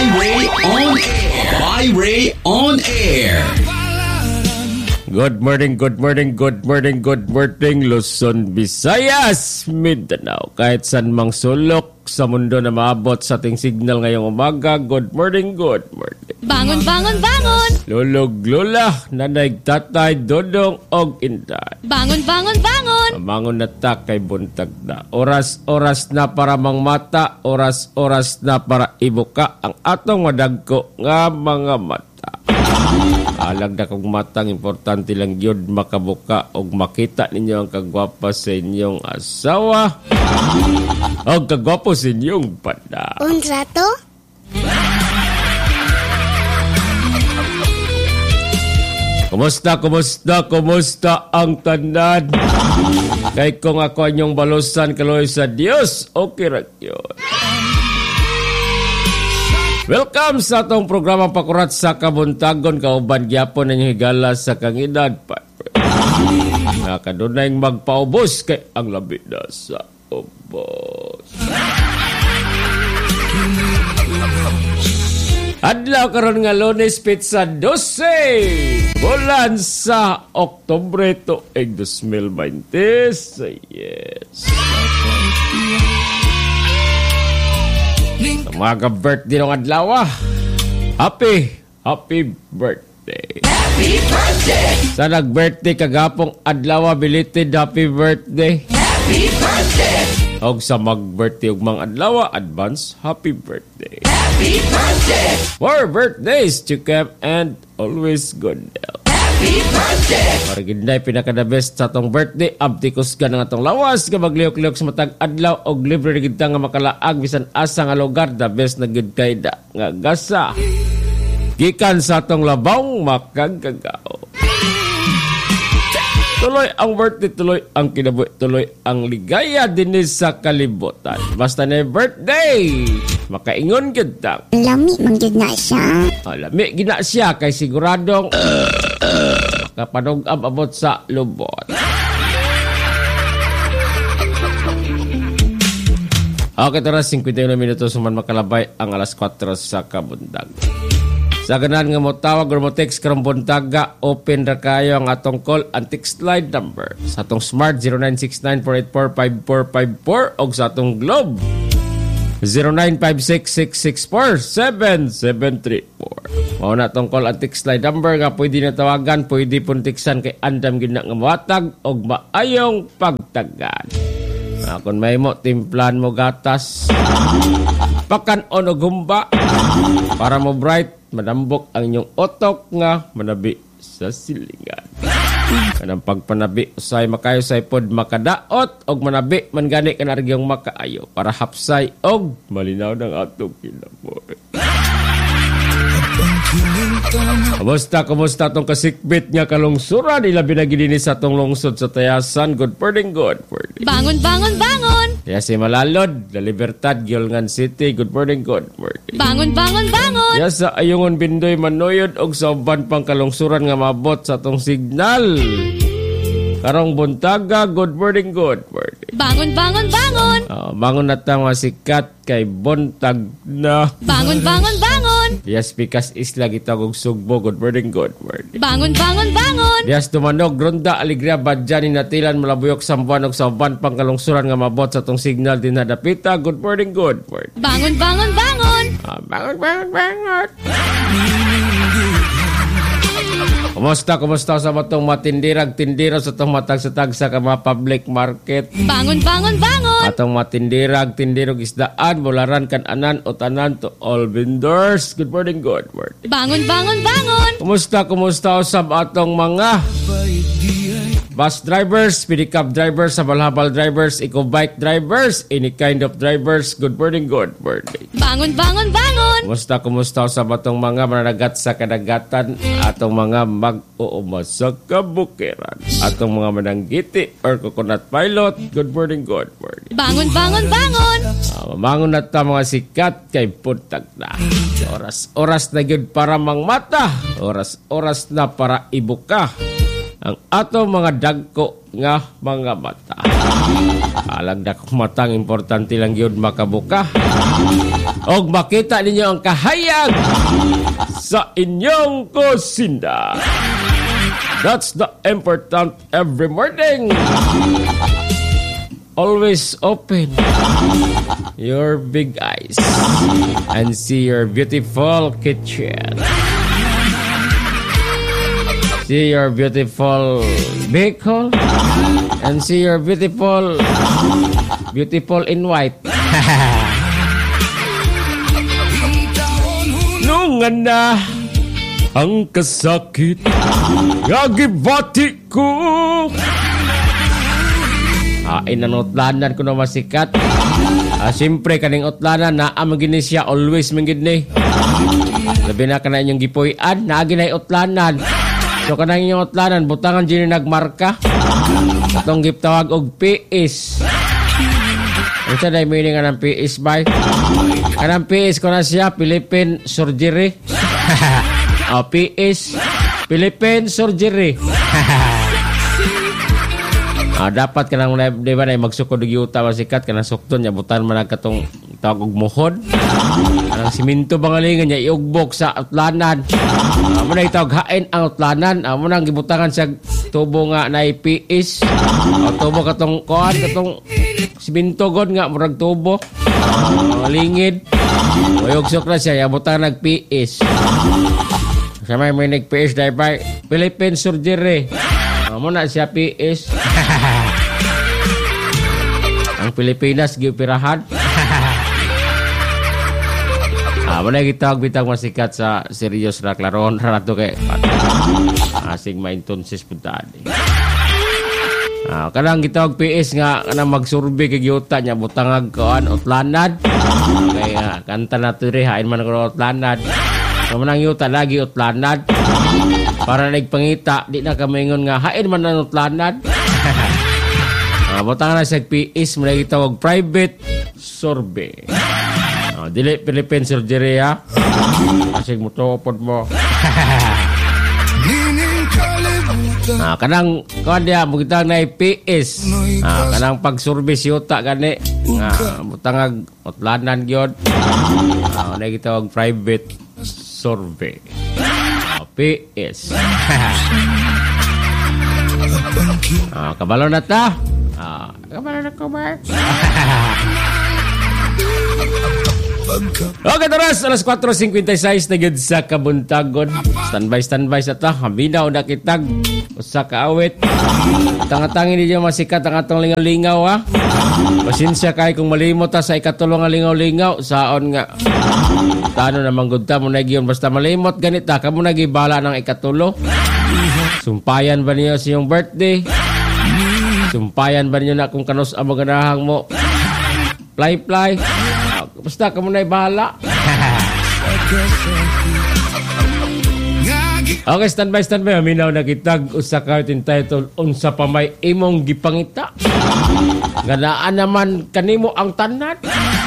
Highway on Air. Highway on Air. Good morning, good morning, good morning, good morning, Luzon, Visayas, Mindanao. Kahit saan mang sulok sa mundo na maabot sa ating signal ngayong umaga, good morning, good morning. Bangon, bangon, bangon! Lulog, lula, nanay, tatay, dodong, og inday. Bangon, bangon, bangon! Bangon na ta kay buntag na. Oras na para mangmata, oras na para ibuka ang atong madagko nga mga mata. Alag na kong matang, importante lang yun makabuka o makita ninyo ang kagwapa sa inyong asawa o kagwapo sa inyong pada. Unsa to? Kumusta ang tanan? Kay kung ako inyong balusan kaloy sa Dios, okay ra yun. Welcome sa atong programa Pakurat sa Kabuntagon. Kauban gyapon ninyo higala sa kangedad pa. Nakadunay magpaubos kay ang labi na sa ubos. Adlaw karon nga Lunes Pizza 12. Bulan sa Oktubre tuig 2020. Yes. Mga birthday ng adlaw. Happy birthday. Happy birthday. Sa nag-birthday kagapong adlaw, belated happy birthday. Happy birthday. Og sa mag-birthday ug mga adlaw, advance happy birthday. Happy birthday. More birthdays to come and always good health. Happy birthday. Para ginday pinaka-the best sa atong birthday, abtikos ka ng atong lawas, nga magliok-liok sa matag adlaw og libre gid ta nga makalaag bisan asa nga lugar, the best na gid kay da nga gasa. Gikan sa atong labang makagagao. Tuloy ang birthday, tuloy ang kinabuhi, tuloy ang ligaya dinhi sa kalibutan. Basta na birthday, makaingon gid ta. Lami man gid na siya. Lami gid na siya kay siguradong kapanugam abot sa lubot. Okay, tara 51 minutos suman makalabay ang alas 4 sa kabundag. Sa ganan nga mo tawag or mo text karong buntaga, open ra kayo ang atong call and text line number. Sa atong smart 0969-484-5454 o sa atong globe 0956-664-7734. Mao na atong call and text line number nga pwede na tawagan, pwede pun teksan kay andam gid na nga mawatag og maayong pagtagan. Kung may mo timplan mo gatas, pakan-on o gumba para mo bright, madambok ang inyong otok nga manabi sa silingan. Kanang pagpanabi usay makayo say pod makadaot og manabi man gani kanargyong makaayo para hapsay og malinaw ng atong kinabuhi. Kumusta tong kasikbit nga kalungsuran ilabi na gid sa tong lungsod sa Tayasan. Good morning, good morning. Bangon, bangon, bangon! Kaya si Malalod, La Libertad, Gilngan City. Good morning, good morning. Bangon, bangon, bangon! Kaya sa Ayungon, Bindoy, Manoyod og sa uban pang kalungsuran nga mabot sa tong signal. Karong buntaga, good morning, good morning. Bangon, bangon, bangon! Bangon na ta mga sikat kay buntag na. Bangon, bangon, bangon! Yes, Pikas Isla, Gitagog, Sugbo. Good morning, good morning. Bangon, bangon, bangon! Yes, Tumanog, Ronda, Alegria, Badyan, Inatilan, Malabuyok, Sambuan, og sa uban pang kalungsuran nga mabot sa tong signal din nadapita. Good morning, good morning. Bangon, bangon, bangon! Bangon. Kumusta sa matong matindirag-tindiro sa itong matag-satag sa kama public market? Bangon, bangon, bangon! Atong matindirag-tindirog isdaan, bularan, kananan, o tanan to all vendors. Good morning, good morning. Bangon, bangon, bangon! Kumusta sa atong mga bus drivers, pedicab drivers, habal-habal drivers, eco-bike drivers, any kind of drivers. Good morning, good morning. Bangon, bangon, bangon! Kumusta sa batong mga mananagat sa kadagatan, atong mga mag-uuma sa kabukiran, atong mga mananggiti or coconut pilot. Good morning, good morning. Bangon, bangon, bangon! Mamangon na ta mga sikat kay puntag na. Oras na yun para mangmata. Oras na para ibuka ang atong mga dagko nga mga mata. Alang na matang importante lang yun makabuka. Og makita ninyo ang kahayag sa inyong kusina. That's the important every morning. Always open your big eyes and see your beautiful kitchen. See your beautiful vehicle and see your beautiful in white. Nungan na ang kasakit nga gibati ko. Inanutlanan ko na masikat. Siyempre kaning utlanan na amagini siya always mangini. Labi na ka na inyong gipuyan na aginay utlanan. So kanang inyong utlanan butangan dyan nagmarka. Itong giptawag og PS. Ano siya na meaning ng PS by? Kanang PS ko na siya Philippine Surgery. PS Philippine Surgery. Dapat ka nang di ba na magsukod og yuta masikat ka nang sukton niya butan man katong tawag og muhod. Ang siminto bangalingan niya iugbok sa utlanan. Amo na itawag hain ang utlanan. Amo nang gibutangan sa tubo nga na PS. Tubo katong kuan katong siminto god nga murag tubo. Lingid. Uyog-sok na siya butang nag PS. Sa may nag-PS dahil ba Philippine Surgery. Amo na siya PS. Ang Pilipinas giupirahan. Wala gitawag bitang masikat sa serious na klaron rato kay asing ma-entonces puntaan. Kanang gitawag PS nga kanang magsurvey kay yuta nya butangag kuan utlanan. Kay kanta na tiri hain man ko utlanan. Manang yuta lagi utlanan. Para nagpangita, di na kamingon nga hain man ang utlanan. Butang na sa PS, mula itawag private survey. Dili Philippine Surgery ha. Kasi mo to upod mo. Kanang kuan dia butang na PS. Kanang pag-survey yuta gani. Butang utlanan gyud. Na gitawag private survey. PS. Kabalo na ta. Kabalo na ko ba? Okay, taras. Alas 4:56 na gid sa kabuntagon. Standby sa ta. Haminaw na kitag. Usa ka awit. Tangatangin ninyo masikat ang atong lingaw-lingaw ha. Pasensya kay kung malimot ta sa ikatulong nga lingaw-lingaw. Saon nga. Tano naman gudta mo na giyon basta malimot ganita kamo nagibala ng ikatulo. Sumpayan ba niyo sa iyong birthday? Sumpayan ba niyo na kung kanus ang maganahang mo? Fly. Basta kamo na ibahala. Okay, standby. Aminaw na kitag usa ka title unsa pa may imong gipangita. Ganaan naman kanimo ang tanan.